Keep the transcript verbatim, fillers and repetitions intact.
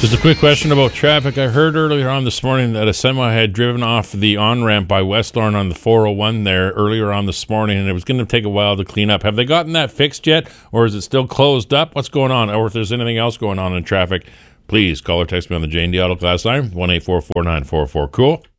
Just a quick question about traffic. I heard earlier on this morning that a semi had driven off the on-ramp by West Lorne on the four oh one there earlier on this morning, and it was going to take a while to clean up. Have they gotten that fixed yet, or is it still closed up? What's going on? Or if there's anything else going on in traffic, please call or text me on the J and D Auto Glass line, one eight four four nine four four cool.